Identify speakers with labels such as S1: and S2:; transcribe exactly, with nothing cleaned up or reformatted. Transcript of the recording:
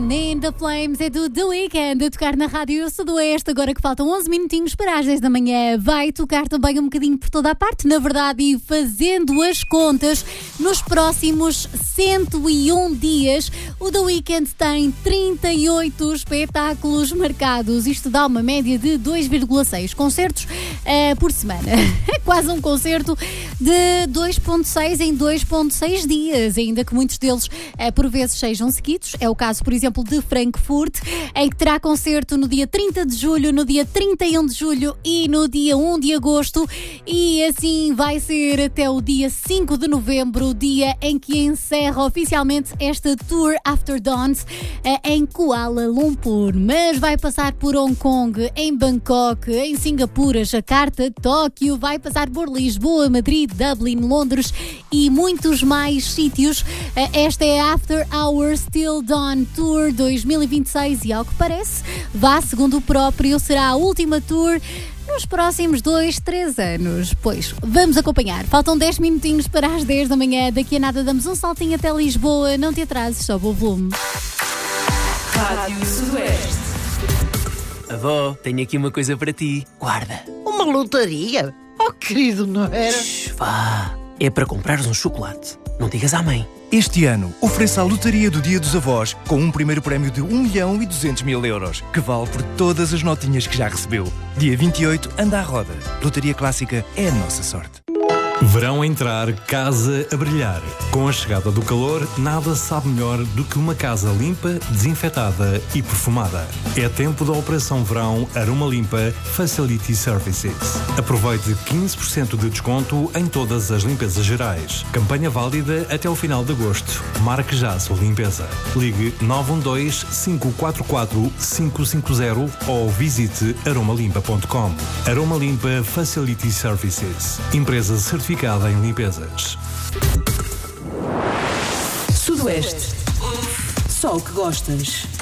S1: In the Flames é do The Weeknd a tocar na Rádio Sudoeste. Agora que faltam onze minutinhos para as dez da manhã, vai tocar também um bocadinho por toda a parte, na verdade, e fazendo as contas, nos próximos cento e um dias, o The Weeknd tem trinta e oito espetáculos marcados. Isto dá uma média de dois vírgula seis concertos uh, por semana. É quase um concerto de dois vírgula seis em dois vírgula seis dias, ainda que muitos deles uh, por vezes sejam seguidos. É o caso, por exemplo, de Frankfurt, em que terá concerto no dia trinta de julho, no dia trinta e um de julho e no dia um de agosto, e assim vai ser até o dia cinco de novembro, o dia em que encerra oficialmente esta Tour After Dawns em Kuala Lumpur. Mas vai passar por Hong Kong, em Bangkok, em Singapura, Jakarta, Tóquio, vai passar por Lisboa, Madrid, Dublin, Londres e muitos mais sítios. Esta é a After Hours Till Dawn Tour dois mil e vinte e seis e, ao que parece, vá, segundo o próprio, será a última tour nos próximos dois, três anos. Pois, vamos acompanhar. Faltam dez minutinhos para as dez da manhã. Daqui a nada damos um saltinho até Lisboa. Não te atrases, sobe o volume.
S2: Rádio Sudoeste.
S3: Avó, tenho aqui uma coisa para ti. Guarda.
S4: Uma lotaria? Oh, querido, não era?
S3: Shhh, vá. É para comprares um chocolate. Não digas à mãe.
S5: Este ano, ofereça a lotaria do Dia dos Avós com um primeiro prémio de um milhão e duzentos mil euros, que vale por todas as notinhas que já recebeu. Dia vinte e oito, anda à roda. Lotaria Clássica é a nossa sorte.
S6: Verão a entrar, casa a brilhar. Com a chegada do calor, nada sabe melhor do que uma casa limpa, desinfetada e perfumada. É tempo da Operação Verão Aroma Limpa Facility Services. Aproveite quinze por cento de desconto em todas as limpezas gerais. Campanha válida até o final de agosto. Marque já a sua limpeza. Ligue nove um dois, cinco quatro quatro, cinco cinco zero ou visite aroma limpa ponto com. Aroma Limpa Facility Services. Empresa certificada em limpezas.
S2: Sudoeste. Só o que gostas.